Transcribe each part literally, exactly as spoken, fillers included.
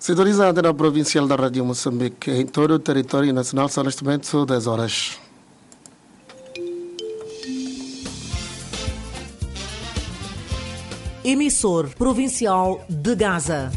Sintoniza a antena provincial da Rádio Moçambique em todo o território nacional. São neste momento dez horas. Emissor provincial de Gaza.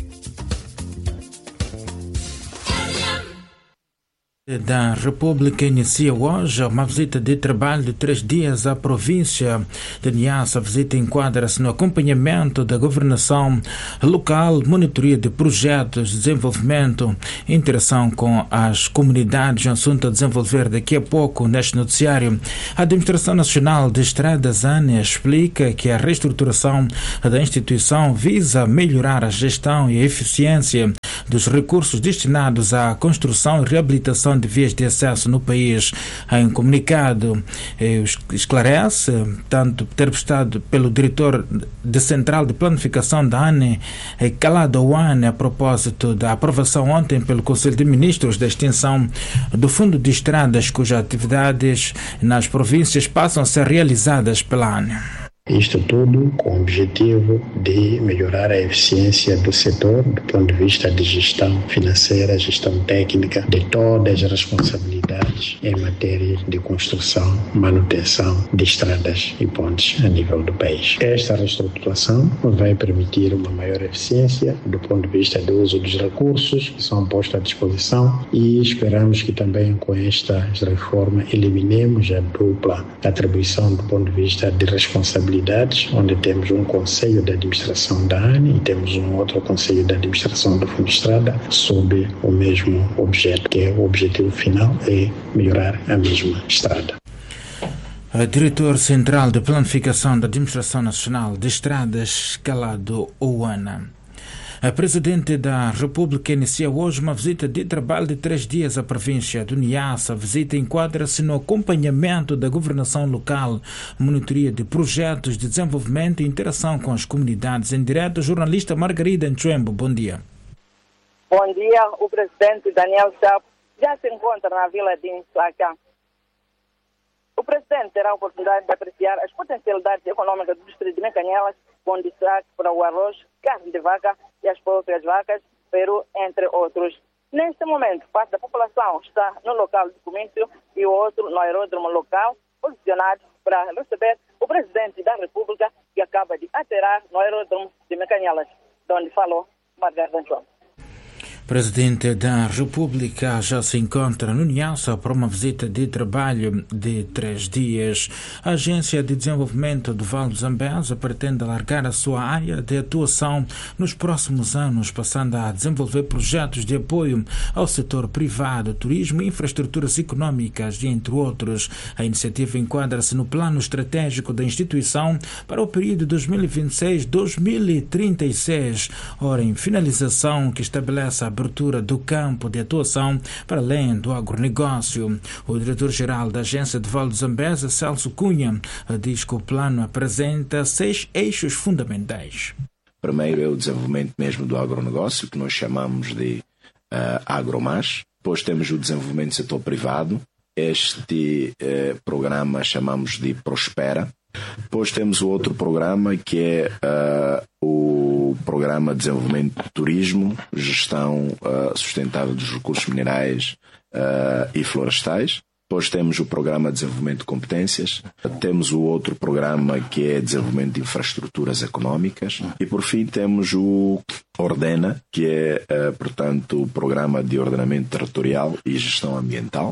Da República inicia hoje uma visita de trabalho de três dias à província de Niassa. A visita enquadra-se no acompanhamento da governação local, monitoria de projetos de desenvolvimento, interação com as comunidades, um assunto a desenvolver daqui a pouco neste noticiário. A Administração Nacional de Estradas, ANE, explica que a reestruturação da instituição visa melhorar a gestão e a eficiência dos recursos destinados à construção e reabilitação de vias de acesso no país. Em comunicado, eh, esclarece, tanto interpretado pelo diretor de Central de Planificação da ANE, eh, Calado Wane, a propósito da aprovação ontem pelo Conselho de Ministros da extensão do Fundo de Estradas, cujas atividades nas províncias passam a ser realizadas pela ANE. Isto tudo com o objetivo de melhorar a eficiência do setor do ponto de vista de gestão financeira, gestão técnica, de todas as responsabilidades em matéria de construção, manutenção de estradas e pontes a nível do país. Esta reestruturação vai permitir uma maior eficiência do ponto de vista do uso dos recursos que são postos à disposição e esperamos que também com esta reforma eliminemos a dupla atribuição do ponto de vista de responsabilidade, onde temos um conselho de administração da ANE e temos um outro conselho de administração do Fundo de Estrada sob o mesmo objeto, que é o objetivo final é melhorar a mesma estrada. O diretor central de planificação da Administração Nacional de Estradas, Calado Wane. A Presidente da República inicia hoje uma visita de trabalho de três dias à província do Niassa. A visita enquadra-se no acompanhamento da governação local, monitoria de projetos de desenvolvimento e interação com as comunidades. Em direto, jornalista Margarida Nchembo, bom dia. Bom dia, o presidente Daniel Chapo já se encontra na vila de Nsaca. O presidente terá a oportunidade de apreciar as potencialidades econômicas do distrito de Mecanhelas, com destaque para o arroz, carne de vaca e as próprias vacas, peru, entre outros. Neste momento, parte da população está no local de comício e o outro no aeródromo local, posicionado para receber o presidente da República, que acaba de aterrar no aeródromo de Mecanhelas, de onde falou Margarida João. O Presidente da República já se encontra no Niassa para uma visita de trabalho de três dias. A Agência de Desenvolvimento do Vale do Zambeze pretende alargar a sua área de atuação nos próximos anos, passando a desenvolver projetos de apoio ao setor privado, turismo e infraestruturas econômicas, entre outros. A iniciativa enquadra-se no plano estratégico da instituição para o período dois mil e vinte e seis a dois mil e trinta e seis, hora em finalização, que estabelece a abertura do campo de atuação para além do agronegócio. O diretor-geral da Agência de Vale do Zambeze, Celso Cunha, diz que o plano apresenta seis eixos fundamentais. Primeiro é o desenvolvimento mesmo do agronegócio, que nós chamamos de uh, agromás. Depois temos o desenvolvimento do setor privado. Este uh, programa chamamos de Prospera. Depois temos o outro programa que é uh, o Programa de Desenvolvimento do Turismo, Gestão uh, Sustentável dos Recursos Minerais uh, e Florestais. Depois temos o Programa de Desenvolvimento de Competências. Temos o outro programa que é Desenvolvimento de Infraestruturas Económicas. E por fim temos o Ordena, que é, uh, portanto, o Programa de Ordenamento Territorial e Gestão Ambiental.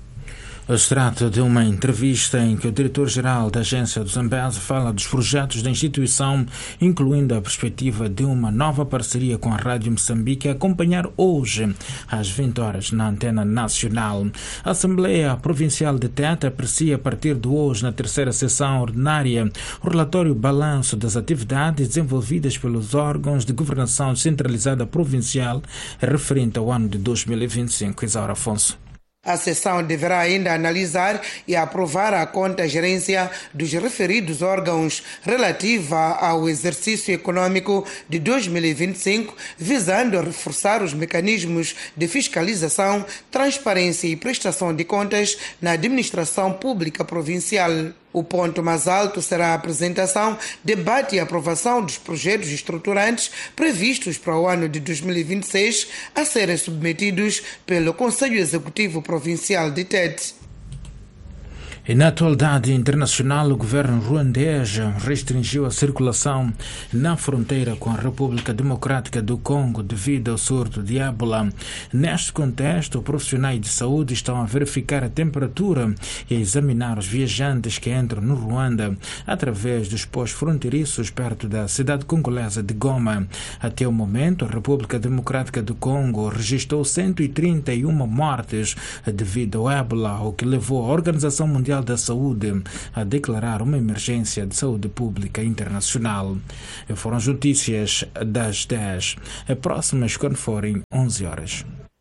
Se trata de uma entrevista em que o diretor-geral da Agência do Zambeze fala dos projetos da instituição, incluindo a perspectiva de uma nova parceria com a Rádio Moçambique, a acompanhar hoje às vinte horas na Antena Nacional. A Assembleia Provincial de Tete aprecia a partir de hoje, na terceira sessão ordinária, o relatório balanço das atividades desenvolvidas pelos órgãos de governação centralizada provincial referente ao ano de dois mil e vinte e cinco. Isaura Afonso. A sessão deverá ainda analisar e aprovar a conta gerência dos referidos órgãos relativa ao exercício econômico de dois mil e vinte e cinco, visando reforçar os mecanismos de fiscalização, transparência e prestação de contas na administração pública provincial. O ponto mais alto será a apresentação, debate e aprovação dos projetos estruturantes previstos para o ano de dois mil e vinte e seis a serem submetidos pelo Conselho Executivo Provincial de Tete. E na atualidade internacional, o governo ruandês restringiu a circulação na fronteira com a República Democrática do Congo devido ao surto de ébola. Neste contexto, profissionais de saúde estão a verificar a temperatura e a examinar os viajantes que entram no Ruanda através dos postos fronteiriços perto da cidade congolesa de Goma. Até o momento, a República Democrática do Congo registrou cento e trinta e uma mortes devido ao ébola, o que levou a Organização Mundial da Saúde a declarar uma emergência de saúde pública internacional. Foram as notícias das dez, próximas quando forem onze horas.